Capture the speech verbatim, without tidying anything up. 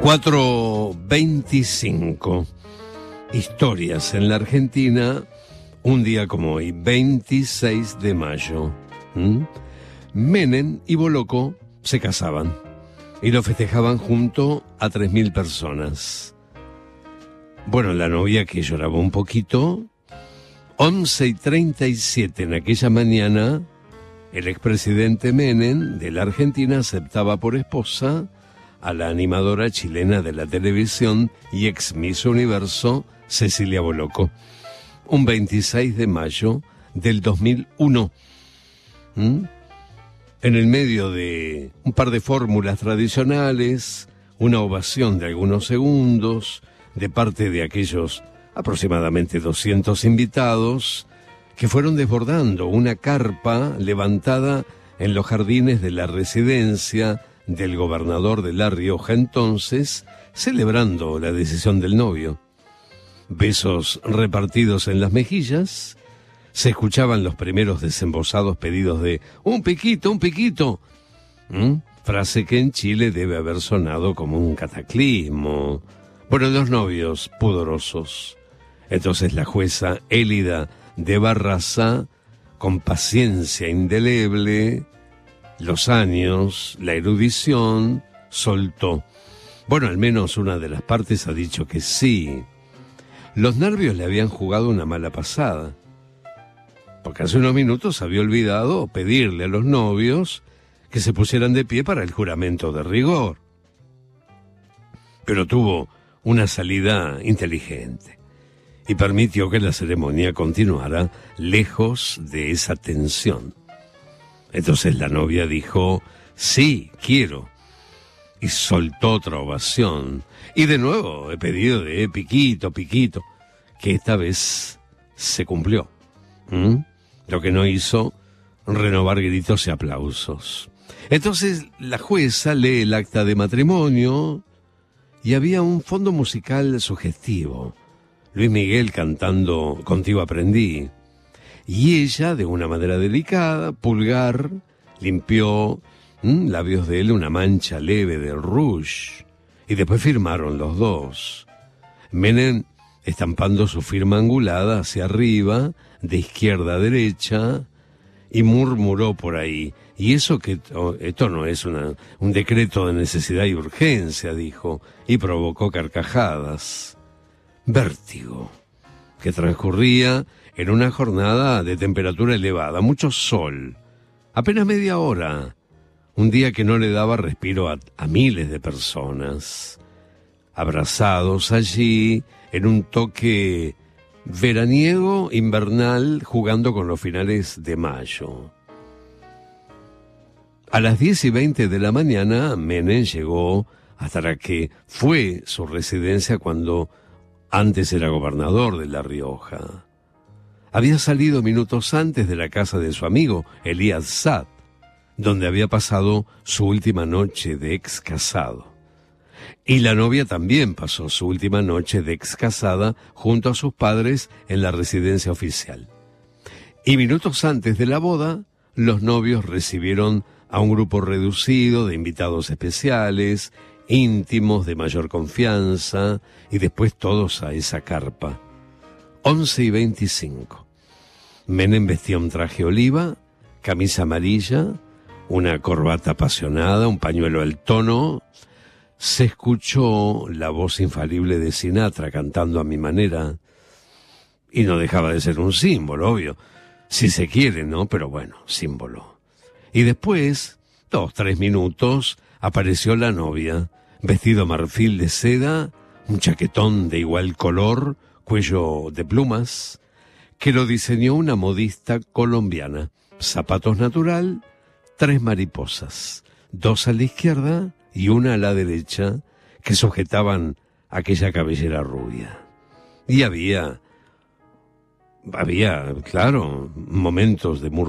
cuatro veinticinco. Historias en la Argentina, un día como hoy, veintiséis de mayo. ¿Mm? Menem y Boloco se casaban y lo festejaban junto a tres mil personas. Bueno, la novia, que lloraba un poquito. once y treinta y siete en aquella mañana, el expresidente Menem de la Argentina aceptaba por esposa a la animadora chilena de la televisión y ex Miss Universo, Cecilia Boloco, un veintiséis de mayo del dos mil uno. ¿Mm? En el medio de un par de fórmulas tradicionales, una ovación de algunos segundos de parte de aquellos aproximadamente doscientos invitados que fueron desbordando una carpa levantada en los jardines de la residencia del gobernador de La Rioja entonces, celebrando la decisión del novio. Besos repartidos en las mejillas, se escuchaban los primeros desembosados pedidos de «un piquito, un piquito», ¿Mm? frase que en Chile debe haber sonado como un cataclismo. Bueno, los novios pudorosos. Entonces la jueza Élida de Barraza, con paciencia indeleble, los años, la erudición, soltó. Bueno, al menos una de las partes ha dicho que sí. Los nervios le habían jugado una mala pasada, porque hace unos minutos había olvidado pedirle a los novios que se pusieran de pie para el juramento de rigor. Pero tuvo una salida inteligente y permitió que la ceremonia continuara lejos de esa tensión. Entonces la novia dijo, sí, quiero, y soltó otra ovación. Y de nuevo he pedido de piquito, piquito, que esta vez se cumplió. ¿Mm? Lo que no hizo, renovar gritos y aplausos. Entonces la jueza lee el acta de matrimonio y había un fondo musical sugestivo. Luis Miguel cantando Contigo aprendí. Y ella, de una manera delicada, pulgar, limpió ¿m? labios de él una mancha leve de rouge. Y después firmaron los dos. Menem estampando su firma angulada hacia arriba, de izquierda a derecha, y murmuró por ahí. Y eso que oh, esto no es una, un decreto de necesidad y urgencia, dijo, y provocó carcajadas. Vértigo, que transcurría en una jornada de temperatura elevada, mucho sol, apenas media hora, un día que no le daba respiro a, a miles de personas, abrazados allí en un toque veraniego, invernal, jugando con los finales de mayo. A las diez y veinte de la mañana, Menem llegó hasta la que fue su residencia cuando antes era gobernador de La Rioja. Había salido minutos antes de la casa de su amigo, Elías Saad, donde había pasado su última noche de ex casado. Y la novia también pasó su última noche de ex casada junto a sus padres en la residencia oficial. Y minutos antes de la boda, los novios recibieron a un grupo reducido de invitados especiales, íntimos, de mayor confianza, y después todos a esa carpa. once y veinticinco. Menem vestía un traje oliva, camisa amarilla, una corbata apasionada, un pañuelo al tono. Se escuchó la voz infalible de Sinatra cantando a mi manera, y no dejaba de ser un símbolo, obvio, si se quiere, ¿no? Pero bueno, símbolo. Y después, dos, tres minutos, apareció la novia, vestido marfil de seda, un chaquetón de igual color, cuello de plumas, que lo diseñó una modista colombiana. Zapatos natural, tres mariposas, dos a la izquierda y una a la derecha, que sujetaban aquella cabellera rubia. Y había, había, claro, momentos de murmuración.